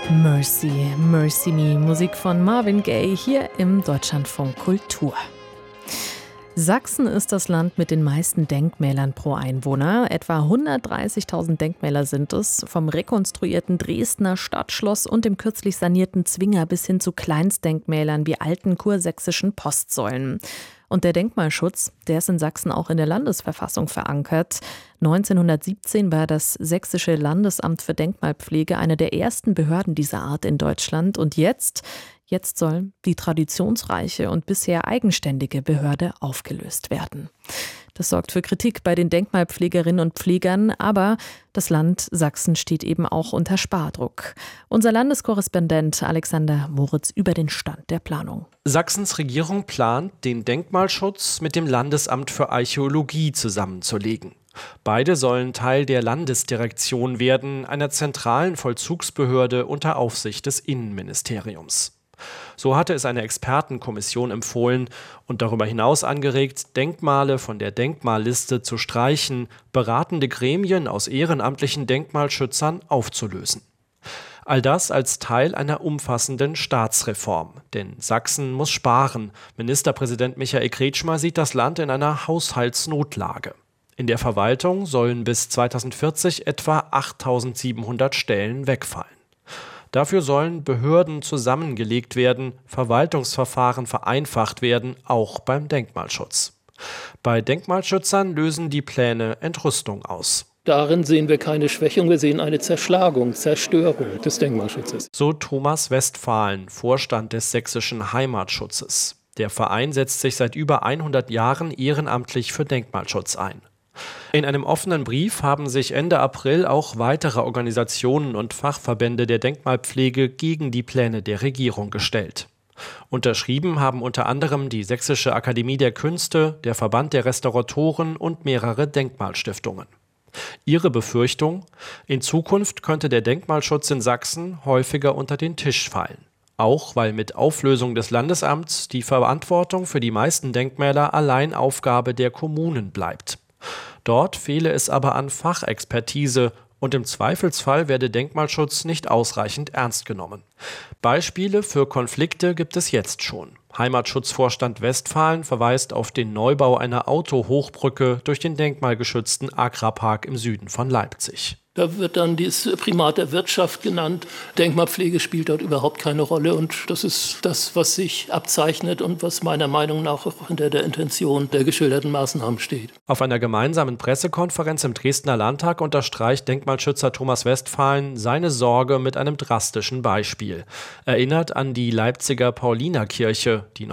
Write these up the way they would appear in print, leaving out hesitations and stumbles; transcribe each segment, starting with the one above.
Mercy, Mercy Me, Musik von Marvin Gaye hier im Deutschlandfunk Kultur. Sachsen ist das Land mit den meisten Denkmälern pro Einwohner. Etwa 130.000 Denkmäler sind es, vom rekonstruierten Dresdner Stadtschloss und dem kürzlich sanierten Zwinger bis hin zu Kleinstdenkmälern wie alten kursächsischen Postsäulen. Und der Denkmalschutz, der ist in Sachsen auch in der Landesverfassung verankert. 1917 war das Sächsische Landesamt für Denkmalpflege eine der ersten Behörden dieser Art in Deutschland. Und jetzt soll die traditionsreiche und bisher eigenständige Behörde aufgelöst werden. Das sorgt für Kritik bei den Denkmalpflegerinnen und Pflegern, aber das Land Sachsen steht eben auch unter Spardruck. Unser Landeskorrespondent Alexander Moritz über den Stand der Planung. Sachsens Regierung plant, den Denkmalschutz mit dem Landesamt für Archäologie zusammenzulegen. Beide sollen Teil der Landesdirektion werden, einer zentralen Vollzugsbehörde unter Aufsicht des Innenministeriums. So hatte es eine Expertenkommission empfohlen und darüber hinaus angeregt, Denkmale von der Denkmalliste zu streichen, beratende Gremien aus ehrenamtlichen Denkmalschützern aufzulösen. All das als Teil einer umfassenden Staatsreform. Denn Sachsen muss sparen. Ministerpräsident Michael Kretschmer sieht das Land in einer Haushaltsnotlage. In der Verwaltung sollen bis 2040 etwa 8.700 Stellen wegfallen. Dafür sollen Behörden zusammengelegt werden, Verwaltungsverfahren vereinfacht werden, auch beim Denkmalschutz. Bei Denkmalschützern lösen die Pläne Entrüstung aus. Darin sehen wir keine Schwächung, wir sehen eine Zerschlagung, Zerstörung des Denkmalschutzes. So Thomas Westphalen, Vorstand des Sächsischen Heimatschutzes. Der Verein setzt sich seit über 100 Jahren ehrenamtlich für Denkmalschutz ein. In einem offenen Brief haben sich Ende April auch weitere Organisationen und Fachverbände der Denkmalpflege gegen die Pläne der Regierung gestellt. Unterschrieben haben unter anderem die Sächsische Akademie der Künste, der Verband der Restauratoren und mehrere Denkmalstiftungen. Ihre Befürchtung: In Zukunft könnte der Denkmalschutz in Sachsen häufiger unter den Tisch fallen. Auch weil mit Auflösung des Landesamts die Verantwortung für die meisten Denkmäler allein Aufgabe der Kommunen bleibt. Dort fehle es aber an Fachexpertise und im Zweifelsfall werde Denkmalschutz nicht ausreichend ernst genommen. Beispiele für Konflikte gibt es jetzt schon. Heimatschutzvorstand Westphalen verweist auf den Neubau einer Autohochbrücke durch den denkmalgeschützten Agrapark im Süden von Leipzig. Da wird dann das Primat der Wirtschaft genannt. Denkmalpflege spielt dort überhaupt keine Rolle. Und das ist das, was sich abzeichnet und was meiner Meinung nach auch hinter der Intention der geschilderten Maßnahmen steht. Auf einer gemeinsamen Pressekonferenz im Dresdner Landtag unterstreicht Denkmalschützer Thomas Westphalen seine Sorge mit einem drastischen Beispiel. Erinnert an die Leipziger Paulinerkirche, die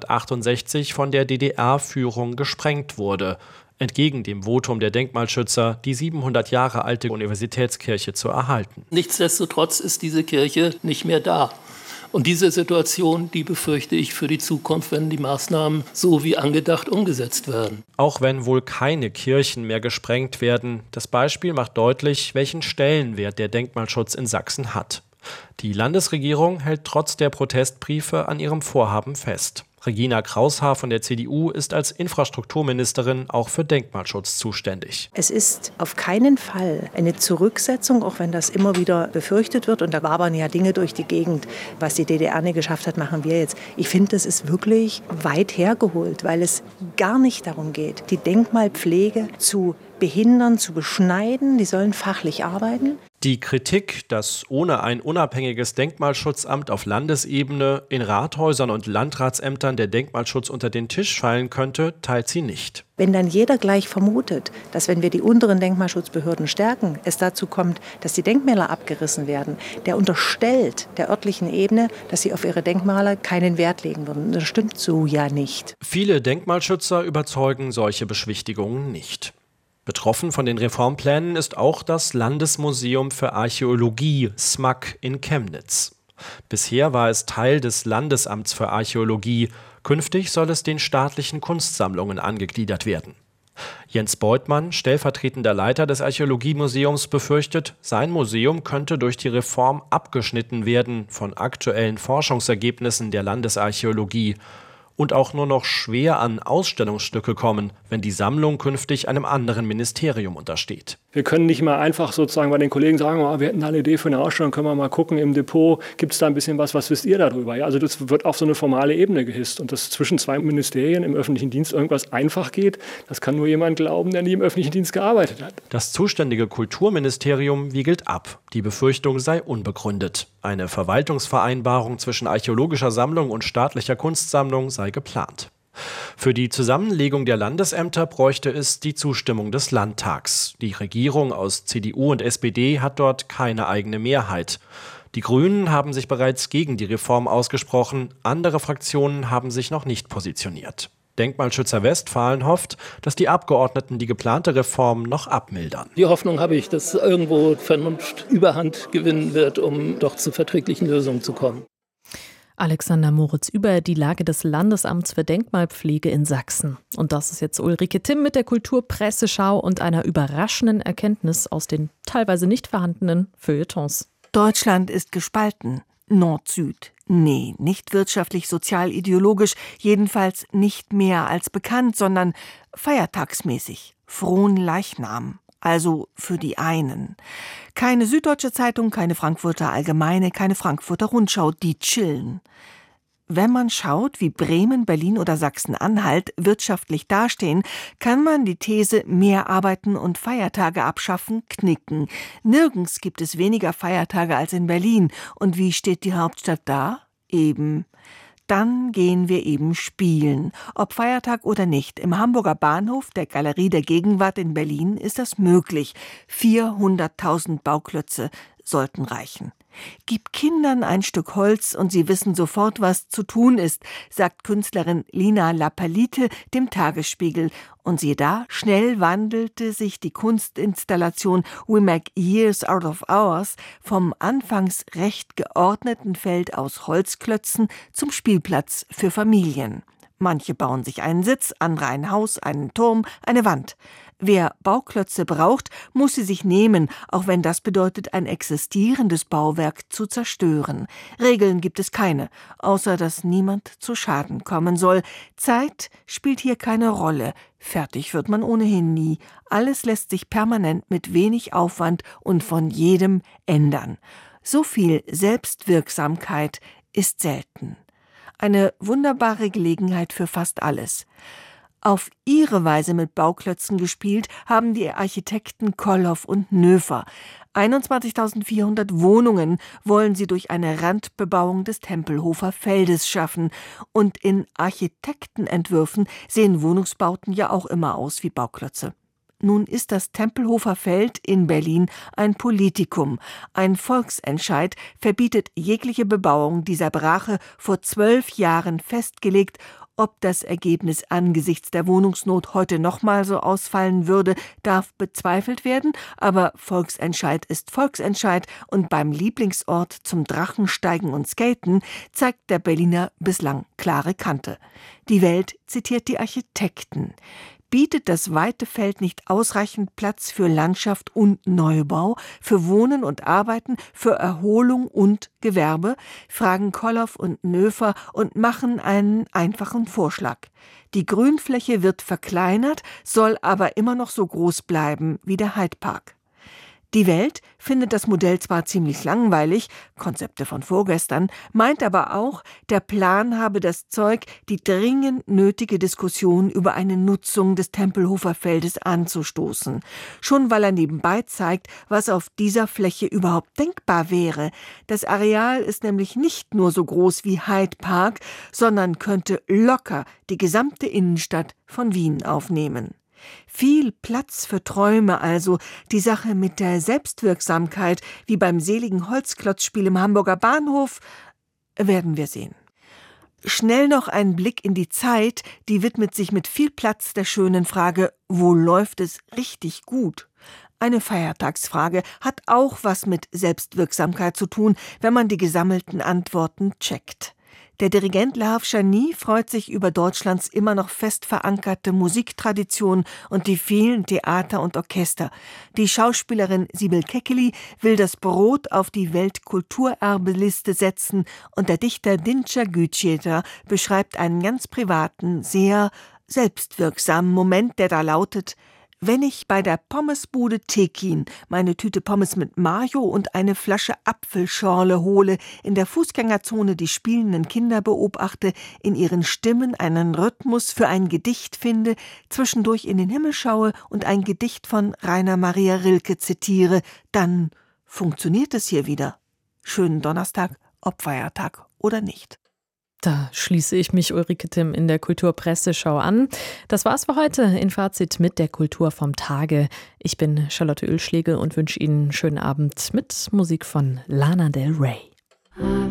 1968 von der DDR-Führung gesprengt wurde. Entgegen dem Votum der Denkmalschützer, die 700 Jahre alte Universitätskirche zu erhalten. Nichtsdestotrotz ist diese Kirche nicht mehr da. Und diese Situation, die befürchte ich für die Zukunft, wenn die Maßnahmen so wie angedacht umgesetzt werden. Auch wenn wohl keine Kirchen mehr gesprengt werden, das Beispiel macht deutlich, welchen Stellenwert der Denkmalschutz in Sachsen hat. Die Landesregierung hält trotz der Protestbriefe an ihrem Vorhaben fest. Regina Kraushaar von der CDU ist als Infrastrukturministerin auch für Denkmalschutz zuständig. Es ist auf keinen Fall eine Zurücksetzung, auch wenn das immer wieder befürchtet wird. Und da wabern ja Dinge durch die Gegend. Was die DDR nicht geschafft hat, machen wir jetzt. Ich finde, das ist wirklich weit hergeholt, weil es gar nicht darum geht, die Denkmalpflege zu behindern, zu beschneiden. Die sollen fachlich arbeiten. Die Kritik, dass ohne ein unabhängiges Denkmalschutzamt auf Landesebene in Rathäusern und Landratsämtern der Denkmalschutz unter den Tisch fallen könnte, teilt sie nicht. Wenn dann jeder gleich vermutet, dass wenn wir die unteren Denkmalschutzbehörden stärken, es dazu kommt, dass die Denkmäler abgerissen werden, der unterstellt der örtlichen Ebene, dass sie auf ihre Denkmäler keinen Wert legen würden. Das stimmt so ja nicht. Viele Denkmalschützer überzeugen solche Beschwichtigungen nicht. Betroffen von den Reformplänen ist auch das Landesmuseum für Archäologie (SMAK) in Chemnitz. Bisher war es Teil des Landesamts für Archäologie. Künftig soll es den staatlichen Kunstsammlungen angegliedert werden. Jens Beutmann, stellvertretender Leiter des Archäologiemuseums, befürchtet, sein Museum könnte durch die Reform abgeschnitten werden von aktuellen Forschungsergebnissen der Landesarchäologie. und auch nur noch schwer an Ausstellungsstücke kommen, wenn die Sammlung künftig einem anderen Ministerium untersteht. Wir können nicht mal einfach sozusagen bei den Kollegen sagen, wir hätten da eine Idee für eine Ausstellung, können wir mal gucken im Depot, gibt es da ein bisschen was wisst ihr darüber? Ja, also das wird auf so eine formale Ebene gehisst. Und dass zwischen zwei Ministerien im öffentlichen Dienst irgendwas einfach geht, das kann nur jemand glauben, der nie im öffentlichen Dienst gearbeitet hat. Das zuständige Kulturministerium wiegelt ab. Die Befürchtung sei unbegründet. Eine Verwaltungsvereinbarung zwischen archäologischer Sammlung und staatlicher Kunstsammlung sei geplant. Für die Zusammenlegung der Landesämter bräuchte es die Zustimmung des Landtags. Die Regierung aus CDU und SPD hat dort keine eigene Mehrheit. Die Grünen haben sich bereits gegen die Reform ausgesprochen, andere Fraktionen haben sich noch nicht positioniert. Denkmalschützer Westfalen hofft, dass die Abgeordneten die geplante Reform noch abmildern. Die Hoffnung habe ich, dass irgendwo Vernunft Überhand gewinnen wird, um doch zu verträglichen Lösungen zu kommen. Alexander Moritz über die Lage des Landesamts für Denkmalpflege in Sachsen. Und das ist jetzt Ulrike Timm mit der Kulturpresseschau und einer überraschenden Erkenntnis aus den teilweise nicht vorhandenen Feuilletons. Deutschland ist gespalten. Nord-Süd. Nee, nicht wirtschaftlich, sozial, ideologisch, jedenfalls nicht mehr als bekannt, sondern feiertagsmäßig. Fronleichnam. Also für die einen. Keine Süddeutsche Zeitung, keine Frankfurter Allgemeine, keine Frankfurter Rundschau, die chillen. Wenn man schaut, wie Bremen, Berlin oder Sachsen-Anhalt wirtschaftlich dastehen, kann man die These mehr arbeiten und Feiertage abschaffen knicken. Nirgends gibt es weniger Feiertage als in Berlin. Und wie steht die Hauptstadt da? Eben. Dann gehen wir eben spielen. Ob Feiertag oder nicht. Im Hamburger Bahnhof, der Galerie der Gegenwart in Berlin, ist das möglich. 400.000 Bauklötze sollten reichen. Gib Kindern ein Stück Holz und sie wissen sofort, was zu tun ist, sagt Künstlerin Lina Lapalite dem Tagesspiegel. Und siehe da, schnell wandelte sich die Kunstinstallation We Make Years Out of Hours vom anfangs recht geordneten Feld aus Holzklötzen zum Spielplatz für Familien. Manche bauen sich einen Sitz, andere ein Haus, einen Turm, eine Wand. Wer Bauklötze braucht, muss sie sich nehmen, auch wenn das bedeutet, ein existierendes Bauwerk zu zerstören. Regeln gibt es keine, außer dass niemand zu Schaden kommen soll. Zeit spielt hier keine Rolle. Fertig wird man ohnehin nie. Alles lässt sich permanent mit wenig Aufwand und von jedem ändern. So viel Selbstwirksamkeit ist selten. Eine wunderbare Gelegenheit für fast alles. Auf ihre Weise mit Bauklötzen gespielt haben die Architekten Kolloff und Nöfer. 21.400 Wohnungen wollen sie durch eine Randbebauung des Tempelhofer Feldes schaffen. Und in Architektenentwürfen sehen Wohnungsbauten ja auch immer aus wie Bauklötze. Nun ist das Tempelhofer Feld in Berlin ein Politikum. Ein Volksentscheid verbietet jegliche Bebauung dieser Brache, vor 12 Jahren festgelegt. Ob das Ergebnis angesichts der Wohnungsnot heute nochmal so ausfallen würde, darf bezweifelt werden. Aber Volksentscheid ist Volksentscheid und beim Lieblingsort zum Drachensteigen und Skaten zeigt der Berliner bislang klare Kante. Die Welt zitiert die Architekten. Bietet das weite Feld nicht ausreichend Platz für Landschaft und Neubau, für Wohnen und Arbeiten, für Erholung und Gewerbe? Fragen Kolloff und Nöfer und machen einen einfachen Vorschlag. Die Grünfläche wird verkleinert, soll aber immer noch so groß bleiben wie der Hyde Park. Die Welt findet das Modell zwar ziemlich langweilig, Konzepte von vorgestern, meint aber auch, der Plan habe das Zeug, die dringend nötige Diskussion über eine Nutzung des Tempelhofer Feldes anzustoßen. Schon weil er nebenbei zeigt, was auf dieser Fläche überhaupt denkbar wäre. Das Areal ist nämlich nicht nur so groß wie Hyde Park, sondern könnte locker die gesamte Innenstadt von Wien aufnehmen. Viel Platz für Träume also, die Sache mit der Selbstwirksamkeit, wie beim seligen Holzklotzspiel im Hamburger Bahnhof, werden wir sehen. Schnell noch ein Blick in die Zeit, die widmet sich mit viel Platz der schönen Frage, wo läuft es richtig gut? Eine Feiertagsfrage hat auch was mit Selbstwirksamkeit zu tun, wenn man die gesammelten Antworten checkt. Der Dirigent Lahav Shani freut sich über Deutschlands immer noch fest verankerte Musiktradition und die vielen Theater und Orchester. Die Schauspielerin Sibel Kekili will das Brot auf die Weltkulturerbeliste setzen und der Dichter Dinçer Güçer beschreibt einen ganz privaten, sehr selbstwirksamen Moment, der da lautet: Wenn ich bei der Pommesbude Tekin meine Tüte Pommes mit Mayo und eine Flasche Apfelschorle hole, in der Fußgängerzone die spielenden Kinder beobachte, in ihren Stimmen einen Rhythmus für ein Gedicht finde, zwischendurch in den Himmel schaue und ein Gedicht von Rainer Maria Rilke zitiere, dann funktioniert es hier wieder. Schönen Donnerstag, ob Feiertag oder nicht. Da schließe ich mich Ulrike Timm in der Kulturpresseschau an. Das war's für heute in Fazit mit der Kultur vom Tage. Ich bin Charlotte Oehlschlegel und wünsche Ihnen einen schönen Abend mit Musik von Lana Del Rey.